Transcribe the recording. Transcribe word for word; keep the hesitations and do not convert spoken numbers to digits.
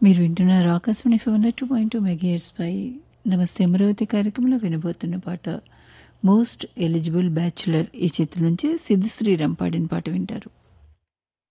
మీరు వింటున్నారు Akashvani phone two point two megahertz పై నమస్తే అమరావతి కార్యక్రమంలో వినబోతున్న పాట మోస్ట్ ఎలిజిబుల్ బ్యాచులర్ ఈ చిత్రం నుంచి సిద్ధ శ్రీరామ్ పాడిన పాట వింటారు.